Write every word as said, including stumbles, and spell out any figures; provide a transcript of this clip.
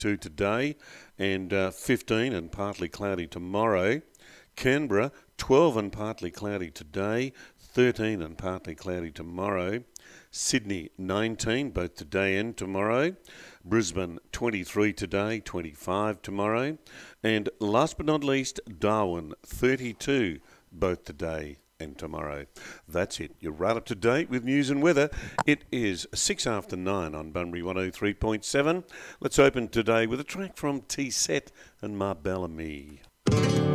two today, and uh, fifteen and partly cloudy tomorrow. Canberra, twelve and partly cloudy today, thirteen and partly cloudy tomorrow. Sydney, nineteen, both today and tomorrow. Brisbane, twenty-three today, twenty-five tomorrow. And last but not least, Darwin, thirty-two, both today and tomorrow. That's it. You're right up to date with news and weather. It is six after nine on Bunbury one oh three point seven. Let's open today with a track from T-Set and Ma Bellamy.